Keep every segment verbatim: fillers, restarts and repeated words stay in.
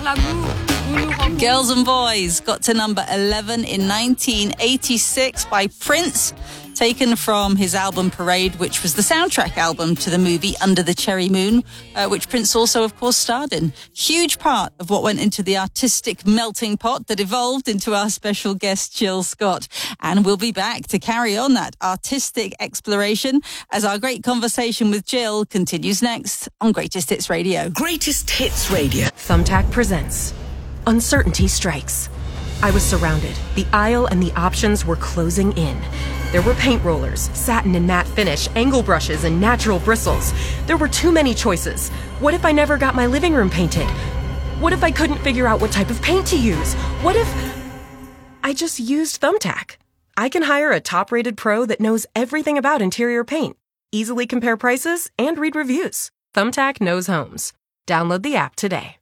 Girls and Boys got to number eleven in nineteen eighty-six by Prince, taken from his album Parade, which was the soundtrack album to the movie Under the Cherry Moon, uh, which Prince also, of course, starred in. Huge part of what went into the artistic melting pot that evolved into our special guest, Jill Scott. And we'll be back to carry on that artistic exploration as our great conversation with Jill continues next on Greatest Hits Radio. Greatest Hits Radio. Thumbtack presents Uncertainty Strikes. I was surrounded. The aisle and the options were closing in. There were paint rollers, satin and matte finish, angle brushes, and natural bristles. There were too many choices. What if I never got my living room painted? What if I couldn't figure out what type of paint to use? What if I just used Thumbtack? I can hire a top-rated pro that knows everything about interior paint, easily compare prices, and read reviews. Thumbtack knows homes. Download the app today.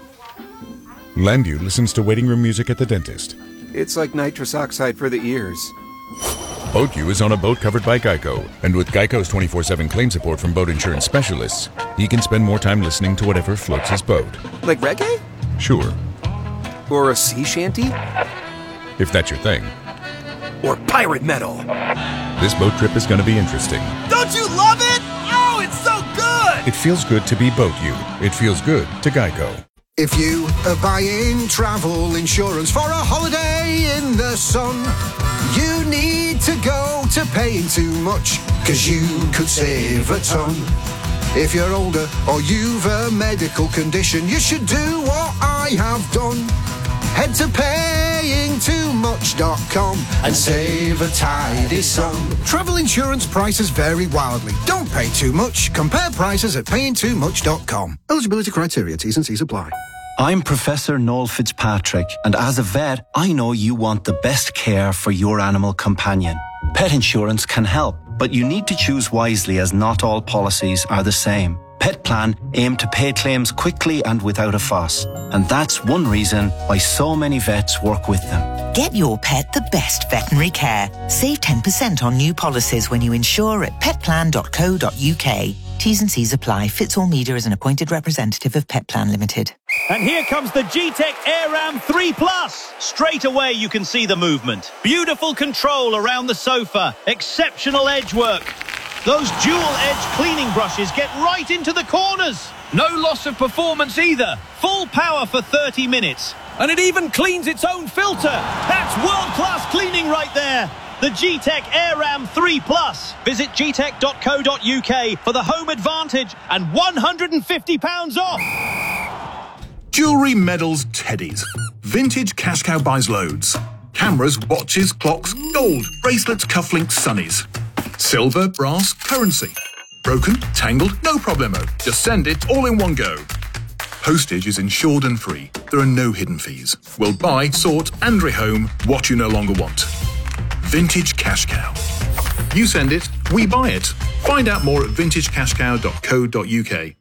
Landu listens to waiting room music at the dentist. It's like nitrous oxide for the ears. BoatU is on a boat covered by Geico, and with Geico's twenty-four seven claim support from boat insurance specialists, he can spend more time listening to whatever floats his boat. Like reggae? Sure. Or a sea shanty? If that's your thing. Or pirate metal? This boat trip is going to be interesting. Don't you love it? Oh, it's so good! It feels good to be BoatU. It feels good to Geico. If you are buying travel insurance for a holiday in the sun, you need to go to paying too much, cause you could save a ton. If you're older or you've a medical condition, you should do what I have done. Head to paying too much dot com and save a tidy sum. Travel insurance prices vary wildly. Don't pay too much. Compare prices at paying too much dot com. Eligibility criteria, T's and C's apply. I'm Professor Noel Fitzpatrick, and as a vet, I know you want the best care for your animal companion. Pet insurance can help, but you need to choose wisely as not all policies are the same. Pet Plan aim to pay claims quickly and without a fuss, and that's one reason why so many vets work with them. Get your pet the best veterinary care. Save ten percent on new policies when you insure at pet plan dot co dot uk. T's and C's apply. Fitz-all Media is an appointed representative of Pet Plan Limited. And here comes the G-Tech AirRam three plus. Straight away you can see the movement. Beautiful control around the sofa. Exceptional edge work. Those dual-edge cleaning brushes get right into the corners. No loss of performance either. Full power for thirty minutes. And it even cleans its own filter. That's world-class cleaning right there. The G-Tech AirRam three plus. Visit g tech dot co dot uk for the home advantage and one hundred fifty pounds off. Jewellery, medals, teddies. Vintage Cash Cow buys loads. Cameras, watches, clocks, gold, bracelets, cufflinks, sunnies. Silver, brass, currency. Broken, tangled, no problemo. Just send it all in one go. Postage is insured and free. There are no hidden fees. We'll buy, sort and rehome what you no longer want. Vintage Cash Cow. You send it, we buy it. Find out more at vintage cash cow dot co dot uk.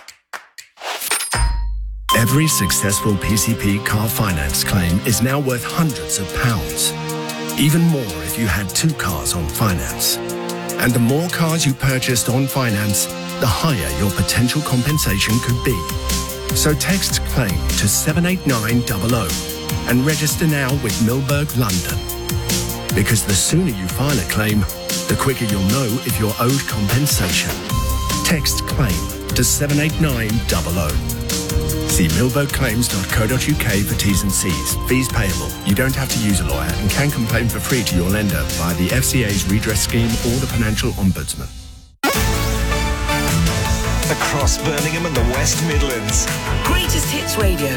Every successful P C P car finance claim is now worth hundreds of pounds. Even more if you had two cars on finance. And the more cars you purchased on finance, the higher your potential compensation could be. So text CLAIM to seven eight nine zero zero and register now with Milberg London. Because the sooner you file a claim, the quicker you'll know if you're owed compensation. Text CLAIM to seven eight nine zero zero. See milberg claims dot co dot uk for T's and C's. Fees payable. You don't have to use a lawyer and can complain for free to your lender via the F C A's redress scheme or the Financial Ombudsman. Across Birmingham and the West Midlands. Greatest Hits Radio.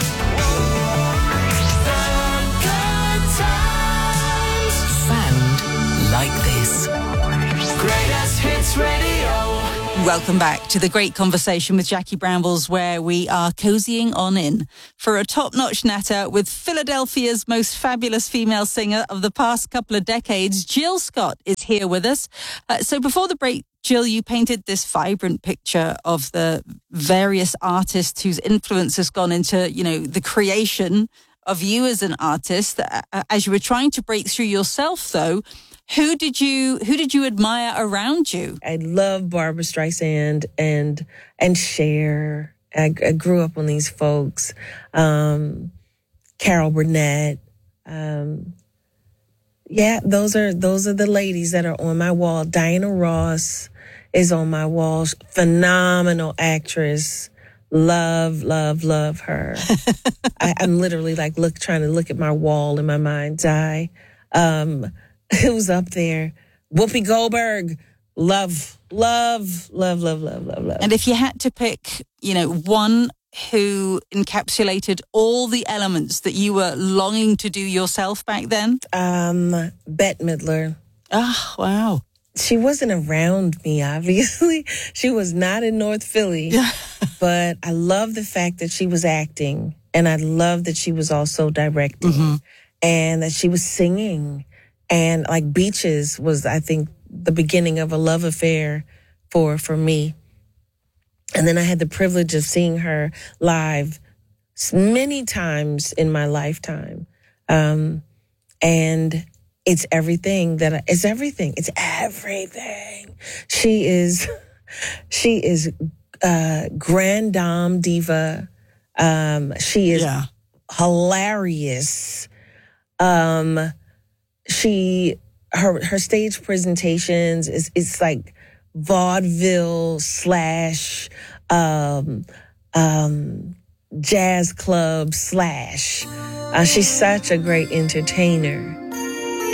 Found like this. Greatest Hits Radio. Welcome back to the great conversation with Jackie Brambles, where we are cozying on in for a top-notch natter with Philadelphia's most fabulous female singer of the past couple of decades. Jill Scott is here with us. Uh, so before the break, Jill, you painted this vibrant picture of the various artists whose influence has gone into, you know, the creation of you as an artist. Uh, as you were trying to break through yourself, though, Who did you who did you admire around you? I love Barbra Streisand and and Cher I, I grew up on these folks. Um, Carol Burnett. Um, yeah, those are those are the ladies that are on my wall. Diana Ross is on my wall. Phenomenal actress. Love, love, love her. I, I'm literally like look trying to look at my wall in my mind's eye. Um, it was up there. Whoopi Goldberg. Love, love, love, love, love, love, love. And if you had to pick, you know, one who encapsulated all the elements that you were longing to do yourself back then? Um, Bette Midler. Oh, wow. She wasn't around me, obviously. She was not in North Philly. But I love the fact that she was acting. And I love that she was also directing. Mm-hmm. And that she was singing. And like Beaches was, I think, the beginning of a love affair for, for me. And then I had the privilege of seeing her live many times in my lifetime. Um, and it's everything that I, it's everything. It's everything. She is, she is, uh, grand dame diva. Um, she is yeah. hilarious. Um, she, her, her stage presentations is, it's like vaudeville slash, um, um, jazz club slash. Uh, she's such a great entertainer.